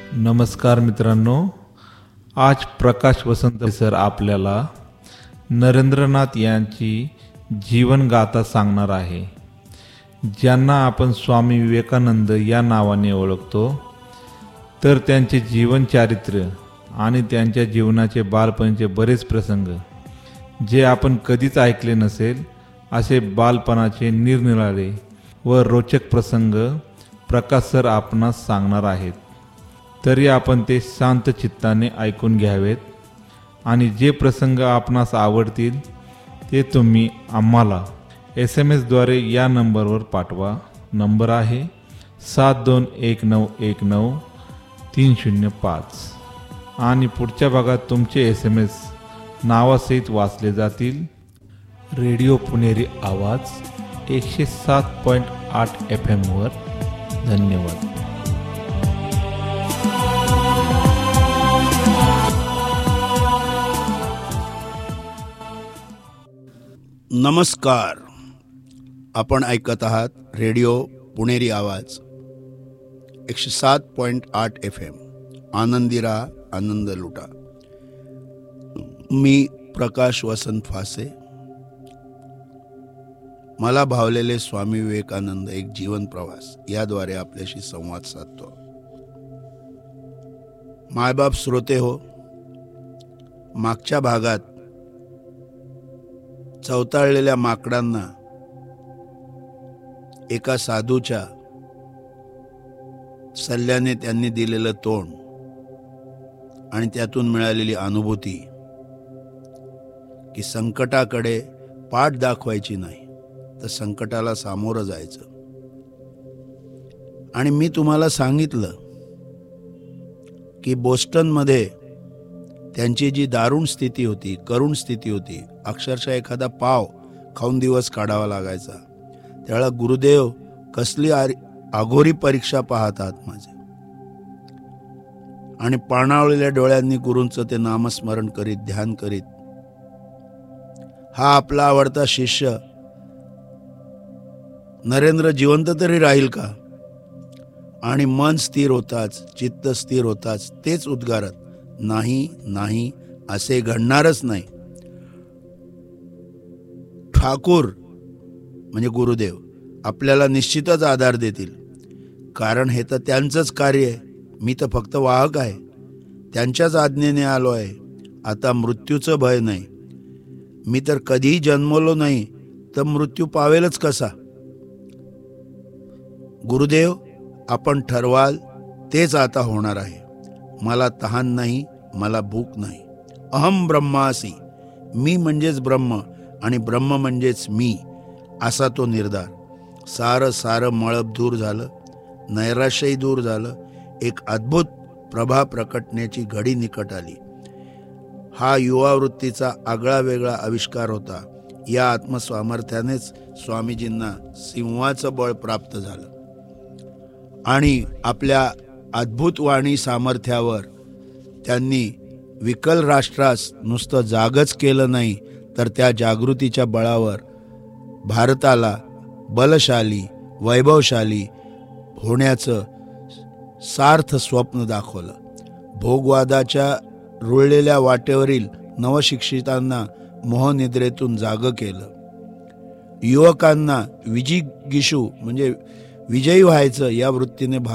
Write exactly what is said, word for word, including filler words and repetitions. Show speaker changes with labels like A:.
A: नमस्कार मित्रांनो, आज प्रकाश वसंत सर आपल्याला नरेंद्रनाथ यांची जीवनगाथा सांगणार आहे, ज्यांना आपण स्वामी विवेकानंद या नावाने ओळखतो. तर त्यांचे जीवनचारित्र्य आणि त्यांच्या जीवनाचे बालपणीचे बरेच प्रसंग जे आपण कधीच ऐकले नसेल, असे बालपणाचे निरनिराळे व रोचक प्रसंग प्रकाश सर आपणास सांगणार आहेत. तरी आपण ते शांत चित्ताने ऐकून घ्यावेत आणि जे प्रसंग आपणास आवडतील ते तुम्ही आम्हाला एस एम एसद्वारे या नंबरवर पाठवा. नंबर आहे सात दोन एक नऊ एक नऊ तीन शून्य पाच आणि पुढच्या भागात तुमचे एस एम एस नावासहित वाचले जातील. रेडिओ पुणेरी आवाज एकशे सात पॉईंट आठ एफ एमवर. धन्यवाद.
B: नमस्कार. आपण ऐकत आहात रेडिओ पुणेरी आवाज एकशे सात पॉईंट आठ एफ एम. आनंदी राहा, आनंद लुटा. मी प्रकाश वसंत फासे. मला भावलेले स्वामी विवेकानंद एक जीवन प्रवास याद्वारे आपल्याशी संवाद साधतो. मायबाप श्रोते हो, मागच्या भागात चवताळलेल्या माकडांना एका साधूच्या सल्ल्याने त्यांनी दिलेलं तोंड आणि त्यातून मिळालेली अनुभूती की संकटाकडे पाठ दाखवायची नाही तर संकटाला सामोरं जायचं. आणि मी तुम्हाला सांगितलं की बोस्टनमध्ये त्यांची जी दारुण स्थिती होती, करुण स्थिती होती, अक्षरशः एखादा पाव खाऊन दिवस काढावा लागायचा. त्यावेळेला गुरुदेव कसली आघोरी परीक्षा पाहतात माझे, आणि पाणावलेल्या डोळ्यांनी गुरूंचं ते नामस्मरण करीत, ध्यान करीत, हा आपला आवडता शिष्य नरेंद्र जिवंत तरी राहील का? आणि मन स्थिर होताच, चित्त स्थिर होताच तेच उद्गारत, नाही नाही असे घडणारच नाही. ठाकूर म्हणजे गुरुदेव आपल्याला निश्चितच आधार देतील, कारण हे तर त्यांचंच कार्य आहे. मी तर फक्त वाहक आहे, त्यांच्याच आज्ञेने आलो आहे. आता मृत्यूचं भय नाही. मी तर कधीही जन्मलो नाही तर मृत्यू पावेलच कसा? गुरुदेव आपण ठरवाल तेच आता होणार आहे. मला तहान नाही, मला भूक नाही. अहम ब्रह्मासी, मी म्हणजेच ब्रह्म आणि ब्रह्म म्हणजेच मी, असा तो निर्धार. सारं सारं मळब दूर झालं, नैराश्यही दूर झालं. एक अद्भुत प्रभा प्रकटण्याची घडी निकट आली. हा युवावृत्तीचा आगळा वेगळा आविष्कार होता. या आत्मसामर्थ्यानेच स्वामीजींना सिंहाचं बळ प्राप्त झालं आणि आपल्या अद्भुत वाणी सामर्थ्यावर त्यांनी विकल राष्ट्रास नुसतं जागच केलं नाही, तर त्या जागृतीच्या बळावर भारताला बलशाली, वैभवशाली होण्याचं सार्थ स्वप्न दाखवलं. भोगवादाच्या रुळलेल्या वाटेवरील नवशिक्षितांना मोहनिद्रेतून जागं केलं. युवकांना विजिगीषू म्हणजे विजयी व्हायचं या वृत्तीने